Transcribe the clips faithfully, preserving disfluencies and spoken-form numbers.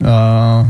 Uh, a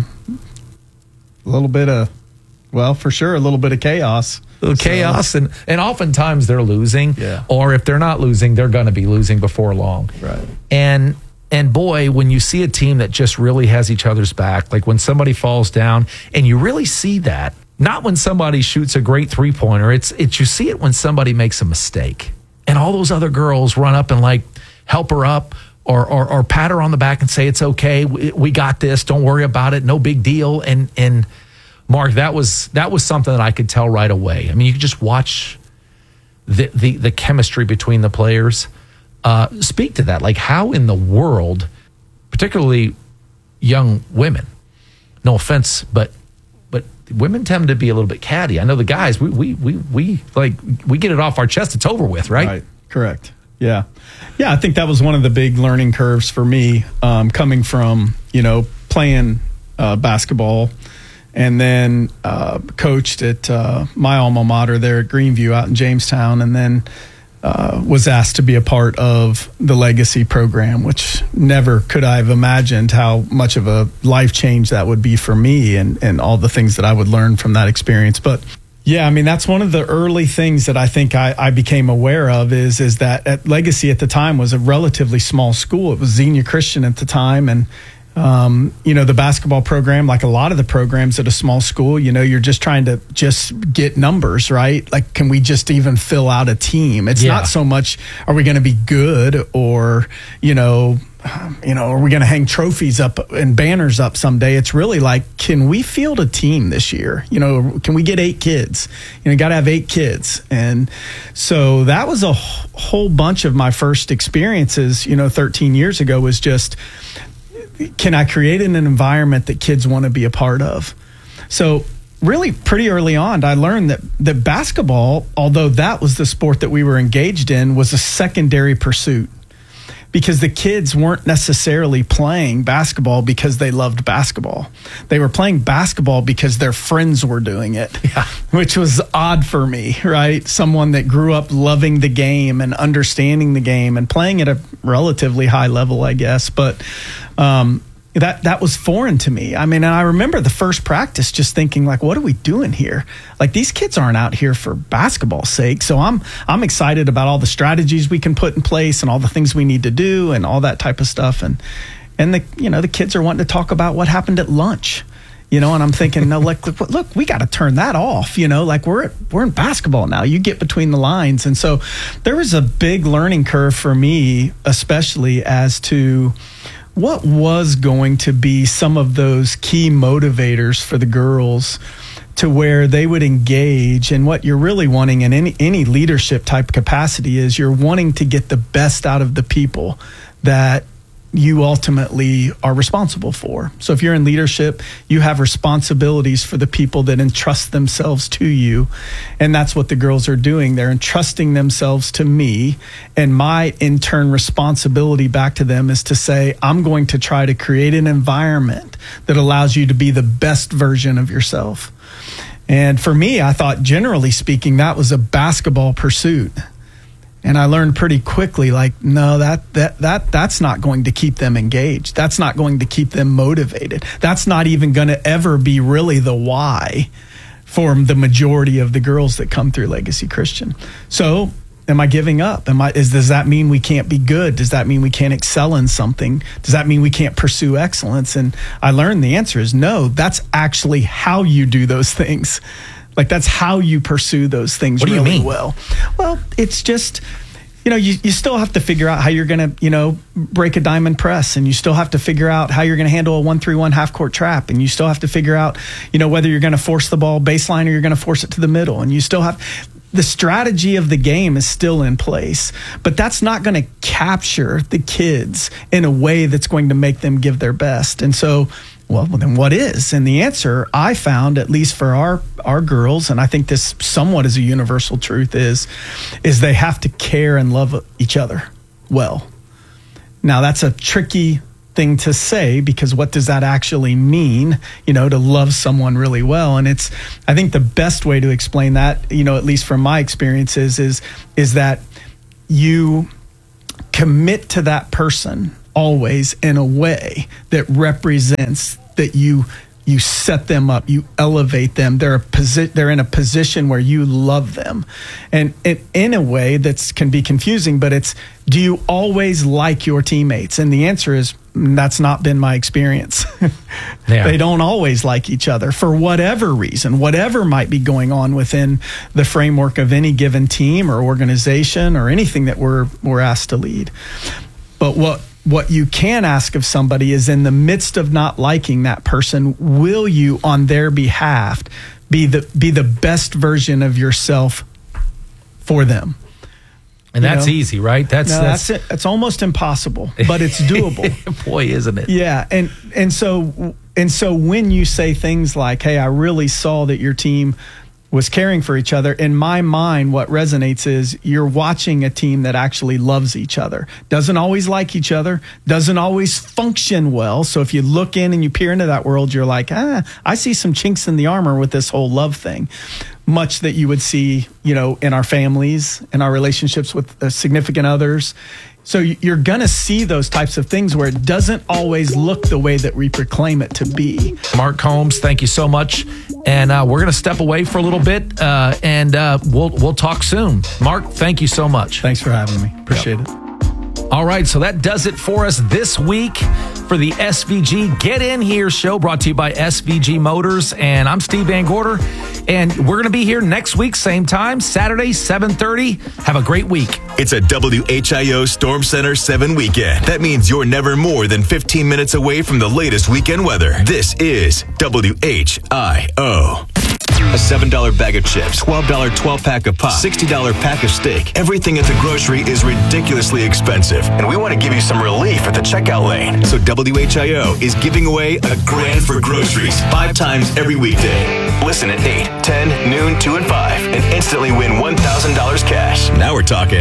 little bit of, well, for sure, a little bit of chaos. A little so, chaos, and, and oftentimes they're losing, yeah. or if they're not losing, they're going to be losing before long. Right. And and boy, when you see a team that just really has each other's back, like when somebody falls down, and you really see that, not when somebody shoots a great three-pointer, it's it's you see it when somebody makes a mistake. And all those other girls run up and like help her up or or, or pat her on the back and say, it's okay, we, we got this, don't worry about it, no big deal. And and Mark, that was that was something that I could tell right away. I mean, you could just watch the the, the chemistry between the players. Uh, speak to that. Like, how in the world, particularly young women, no offense, but but women tend to be a little bit catty. I know the guys, we we we we like we get it off our chest, it's over with, right? Right. Correct. Yeah. Yeah, I think that was one of the big learning curves for me, um, coming from, you know, playing uh, basketball and then uh, coached at uh, my alma mater there at Greenview out in Jamestown, and then uh, was asked to be a part of the Legacy program, which never could I have imagined how much of a life change that would be for me, and, and all the things that I would learn from that experience. But yeah, I mean, that's one of the early things that I think I, I became aware of is, is that at Legacy at the time was a relatively small school. It was Xenia Christian at the time. And, um, you know, the basketball program, like a lot of the programs at a small school, you know, you're just trying to just get numbers, right? Like, can we just even fill out a team? It's Yeah. not so much, are we going to be good, or, you know, you know, are we going to hang trophies up and banners up someday? It's really like, can we field a team this year? You know, can we get eight kids? You know, got to have eight kids. And so that was a whole bunch of my first experiences, you know, thirteen years ago, was just, can I create an environment that kids want to be a part of? So really pretty early on, I learned that, that basketball, although that was the sport that we were engaged in, was a secondary pursuit. Because the kids weren't necessarily playing basketball because they loved basketball. They were playing basketball because their friends were doing it, Yeah. which was odd for me, right? Someone that grew up loving the game and understanding the game and playing at a relatively high level, I guess. But um, that that was foreign to me. I mean, and I remember the first practice just thinking, like, what are we doing here? Like, these kids aren't out here for basketball's sake. So I'm I'm excited about all the strategies we can put in place and all the things we need to do and all that type of stuff. And and the you know the kids are wanting to talk about what happened at lunch, you know. And I'm thinking, no, like, look, look we got to turn that off. You know, like we're we're in basketball now. You get between the lines. And so there was a big learning curve for me, especially as to what was going to be some of those key motivators for the girls to where they would engage. And what you're really wanting in any, any leadership type capacity is you're wanting to get the best out of the people that you ultimately are responsible for. So if you're in leadership, you have responsibilities for the people that entrust themselves to you. And that's what the girls are doing. They're entrusting themselves to me. And my in turn responsibility back to them is to say, I'm going to try to create an environment that allows you to be the best version of yourself. And for me, I thought, generally speaking, that was a basketball pursuit. And I learned pretty quickly, like, no, that that that that's not going to keep them engaged. That's not going to keep them motivated. That's not even going to ever be really the why for the majority of the girls that come through Legacy Christian. So am I giving up? Am I, is, does that mean we can't be good? Does that mean we can't excel in something? Does that mean we can't pursue excellence? And I learned the answer is no. That's actually how you do those things. Like, that's how you pursue those things What do you really mean? well. Well, it's just, you know, you, you still have to figure out how you're going to, you know, break a diamond press, and you still have to figure out how you're going to handle a one three one half court trap, and you still have to figure out, you know, whether you're going to force the ball baseline or you're going to force it to the middle, and you still have the strategy of the game is still in place, but that's not going to capture the kids in a way that's going to make them give their best. And so, well, then what is? And the answer I found, at least for our, our girls, and I think this somewhat is a universal truth, is, is they have to care and love each other well. Now, that's a tricky thing to say, because what does that actually mean, you know, to love someone really well? And it's, I think the best way to explain that, you know, at least from my experiences, is, is that you commit to that person always in a way that represents that you you set them up, you elevate them. They're a posi- they're in a position where you love them. And it, in a way that's can be confusing, but it's, do you always like your teammates? And the answer is, that's not been my experience. Yeah. They don't always like each other for whatever reason, whatever might be going on within the framework of any given team or organization or anything that we're we're asked to lead. But what What you can ask of somebody is, in the midst of not liking that person, will you, on their behalf, be the be the best version of yourself for them? And You that's know? easy, right? That's No, that's, that's it. It's almost impossible, but it's doable. Boy, isn't it? Yeah, and and so and so when you say things like, "Hey, I really saw that your team was caring for each other," in my mind, what resonates is you're watching a team that actually loves each other, doesn't always like each other, doesn't always function well. So if you look in and you peer into that world, you're like, ah, I see some chinks in the armor with this whole love thing, much that you would see, you know, in our families, in our relationships with uh, significant others. So you're going to see those types of things where it doesn't always look the way that we proclaim it to be. Mark Holmes, thank you so much. And uh, we're going to step away for a little bit, uh, and uh, we'll we'll talk soon. Mark, thank you so much. Thanks for having me. Appreciate yep. it. All right, so that does it for us this week for the S V G Get In Here show, brought to you by S V G Motors. And I'm Steve Van Gorder, and we're going to be here next week, same time, Saturday, seven thirty. Have a great week. It's a W H I O Storm Center seven weekend. That means you're never more than fifteen minutes away from the latest weekend weather. This is W H I O. A seven dollar bag of chips, twelve dollar twelve-pack of pop, sixty dollar pack of steak. Everything at the grocery is ridiculously expensive, and we want to give you some relief at the checkout lane. So W H I O is giving away a grand for groceries five times every weekday. Listen at eight, ten, noon, two, and five, and instantly win one thousand dollars cash. Now we're talking.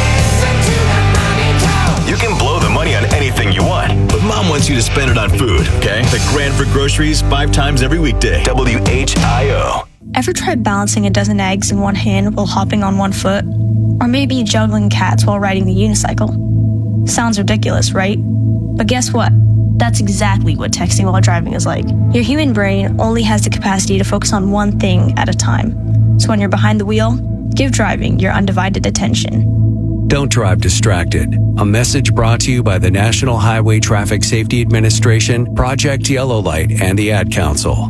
You can blow the money on anything you want, but Mom wants you to spend it on food, okay? The grand for groceries five times every weekday. W H I O. Ever tried balancing a dozen eggs in one hand while hopping on one foot? Or maybe juggling cats while riding the unicycle? Sounds ridiculous, right? But guess what? That's exactly what texting while driving is like. Your human brain only has the capacity to focus on one thing at a time. So when you're behind the wheel, give driving your undivided attention. Don't drive distracted. A message brought to you by the National Highway Traffic Safety Administration, Project Yellow Light, and the Ad Council.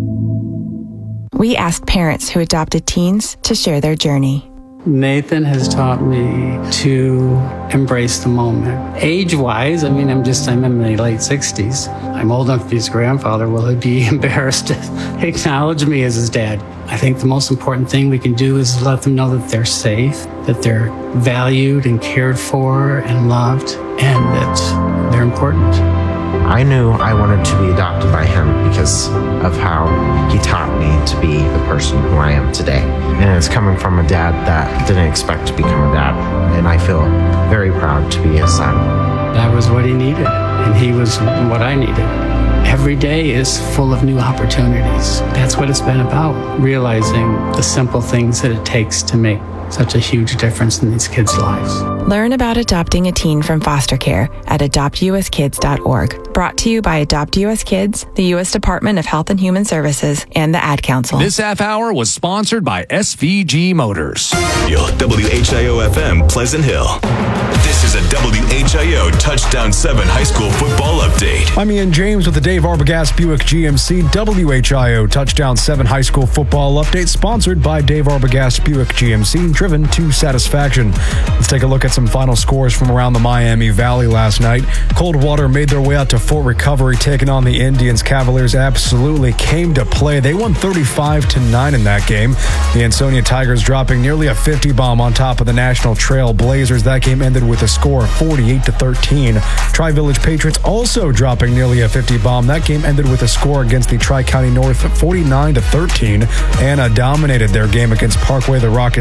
We asked parents who adopted teens to share their journey. Nathan has taught me to embrace the moment. Age-wise, I mean, I'm just, I'm in my late sixties. I'm old enough to be his grandfather. Will he be embarrassed to acknowledge me as his dad? I think the most important thing we can do is let them know that they're safe, that they're valued and cared for and loved, and that they're important. I knew I wanted to be adopted by him because of how he taught me to be the person who I am today. And it's coming from a dad that didn't expect to become a dad. And I feel very proud to be his son. That was what he needed, and he was what I needed. Every day is full of new opportunities. That's what it's been about, realizing the simple things that it takes to make such a huge difference in these kids' lives. Learn about adopting a teen from foster care at adopt u s kids dot org. Brought to you by Adopt U S Kids, the U S Department of Health and Human Services, and the Ad Council. This half hour was sponsored by S V G Motors. W H I O F M Pleasant Hill. This is a W H I O Touchdown seven high school football update. I'm Ian James with the Dave Arbogast Buick G M C W H I O Touchdown seven high school football update, sponsored by Dave Arbogast Buick G M C, driven to satisfaction. Let's take a look at some final scores from around the Miami Valley last night. Coldwater made their way out to Fort Recovery, taking on the Indians. Cavaliers absolutely came to play. They won thirty-five to nine in that game. The Ansonia Tigers dropping nearly a fifty bomb on top of the National Trail Blazers. That game ended with a score of forty-eight to thirteen. Tri-Village Patriots also dropping nearly a fifty bomb. That game ended with a score against the Tri-County North forty-nine to thirteen. Anna dominated their game against Parkway. The Rockets won forty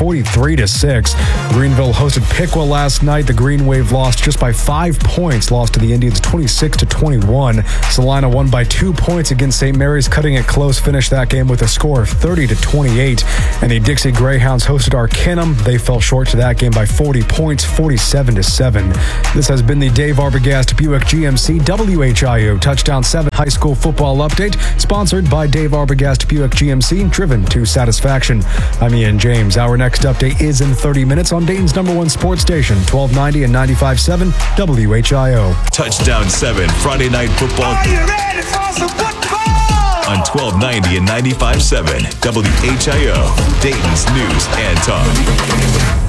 forty-three to six. Greenville hosted Piqua last night. The Green Wave lost just by five points, lost to the Indians twenty-six to twenty-one. Salina won by two points against Saint Mary's, cutting it close, finished that game with a score of thirty to twenty-eight. And the Dixie Greyhounds hosted Arcanum. They fell short to that game by forty points, forty-seven to seven. This has been the Dave Arbogast Buick G M C W H I O Touchdown seven High School Football Update, sponsored by Dave Arbogast Buick G M C, driven to satisfaction. I'm Ian James. Our next update is in thirty minutes on Dayton's number one sports station, twelve ninety and ninety-five point seven W H I O. Touchdown seven Friday Night Football. Are you ready for some football? On twelve ninety and ninety-five point seven W H I O, Dayton's news and talk.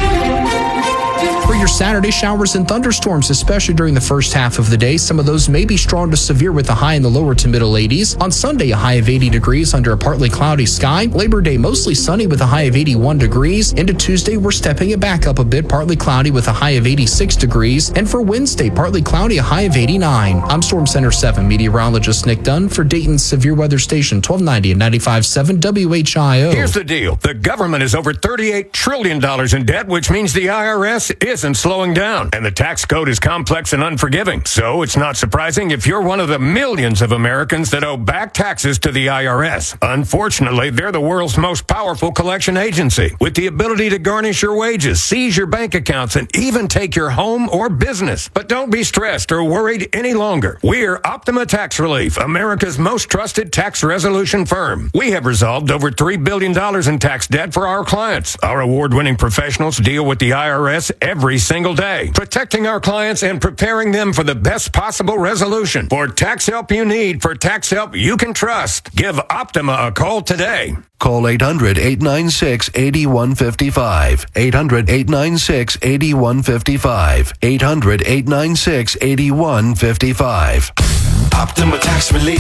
For your Saturday showers and thunderstorms, especially during the first half of the day, some of those may be strong to severe with a high in the lower to middle eighties. On Sunday, a high of eighty degrees under a partly cloudy sky. Labor Day, mostly sunny with a high of eighty-one degrees. Into Tuesday, we're stepping it back up a bit, partly cloudy with a high of eighty-six degrees. And for Wednesday, partly cloudy, a high of eighty-nine. I'm Storm Center seven meteorologist Nick Dunn for Dayton's Severe Weather Station, twelve ninety and ninety-five point seven W H I O. Here's the deal. The government is over thirty-eight trillion dollars in debt, which means the I R S isn't slowing down. And the tax code is complex and unforgiving. So it's not surprising if you're one of the millions of Americans that owe back taxes to the I R S. Unfortunately, they're the world's most powerful collection agency, with the ability to garnish your wages, seize your bank accounts, and even take your home or business. But don't be stressed or worried any longer. We're Optima Tax Relief, America's most trusted tax resolution firm. We have resolved over three billion dollars in tax debt for our clients. Our award-winning professionals deal with the I R S every single day, protecting our clients and preparing them for the best possible resolution. For tax help you need, for tax help you can trust, give Optima a call today. Call eight hundred, eight nine six, eight one five five. eight hundred, eight nine six, eight one five five. eight hundred, eight nine six, eight one five five. Optima Tax Relief.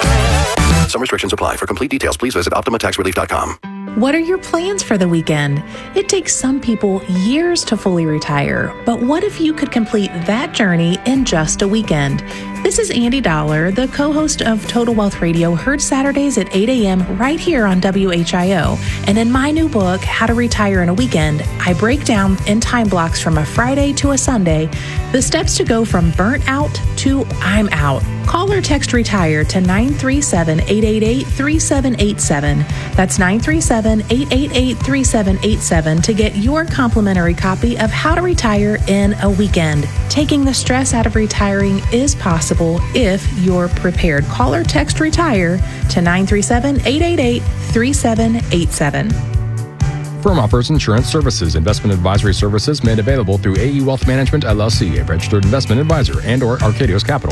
Some restrictions apply. For complete details, please visit optima tax relief dot com. What are your plans for the weekend? It takes some people years to fully retire, but what if you could complete that journey in just a weekend? This is Andy Dollar, the co-host of Total Wealth Radio, heard Saturdays at eight a.m. right here on W H I O. And in my new book, How to Retire in a Weekend, I break down in time blocks from a Friday to a Sunday the steps to go from burnt out to I'm out. Call or text RETIRE to nine three seven, eight eight eight, three seven eight seven. That's nine three seven, eight eight eight, three seven eight seven to get your complimentary copy of How to Retire in a Weekend. Taking the stress out of retiring is possible if you're prepared. Call or text RETIRE to nine three seven, eight eight eight, three seven eight seven. Firm offers insurance services. Investment advisory services made available through A E Wealth Management, L L C, a registered investment advisor, and or Arcadios Capital.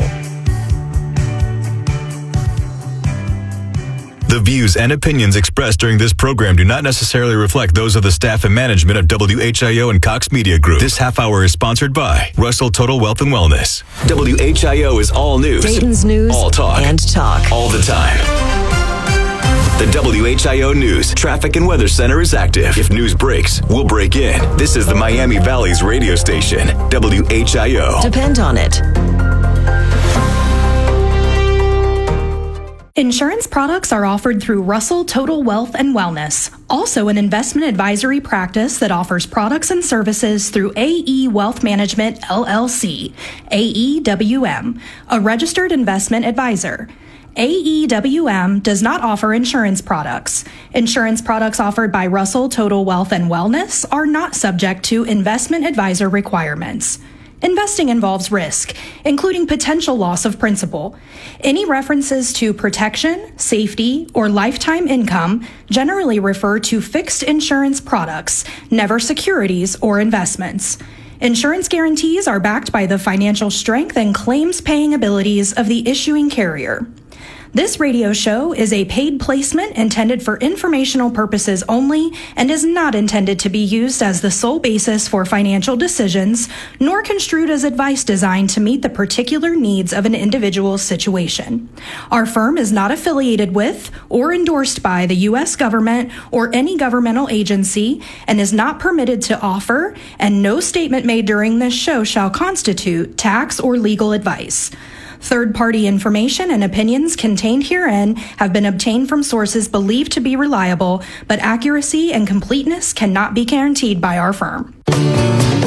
The views and opinions expressed during this program do not necessarily reflect those of the staff and management of W H I O and Cox Media Group. This half hour is sponsored by Russell Total Wealth and Wellness. W H I O is all news. Dayton's news. All talk. And talk. All the time. The W H I O News Traffic and Weather Center is active. If news breaks, we'll break in. This is the Miami Valley's radio station, W H I O. Depend on it. Insurance products are offered through Russell Total Wealth and Wellness, also an investment advisory practice that offers products and services through A E Wealth Management, L L C, A E W M, a registered investment advisor. A E W M does not offer insurance products. Insurance products offered by Russell Total Wealth and Wellness are not subject to investment advisor requirements. Investing involves risk, including potential loss of principal. Any references to protection, safety, or lifetime income generally refer to fixed insurance products, never securities or investments. Insurance guarantees are backed by the financial strength and claims-paying abilities of the issuing carrier. This radio show is a paid placement intended for informational purposes only and is not intended to be used as the sole basis for financial decisions, nor construed as advice designed to meet the particular needs of an individual's situation. Our firm is not affiliated with or endorsed by the U S government or any governmental agency and is not permitted to offer, and no statement made during this show shall constitute tax or legal advice. Third-party information and opinions contained herein have been obtained from sources believed to be reliable, but accuracy and completeness cannot be guaranteed by our firm.